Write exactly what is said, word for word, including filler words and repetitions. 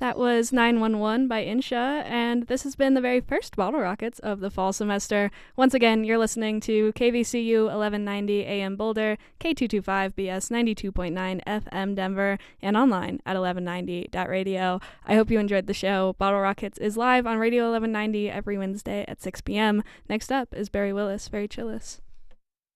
That was nine one one by Insha, and this has been the very first Bottle Rockets of the fall semester. Once again, you're listening to K V C U eleven ninety A M Boulder, K two twenty-five B S ninety-two point nine F M Denver, and online at eleven ninety dot radio. I hope you enjoyed the show. Bottle Rockets is live on Radio eleven ninety every Wednesday at six p.m. Next up is Barry Willis, Very Chillis.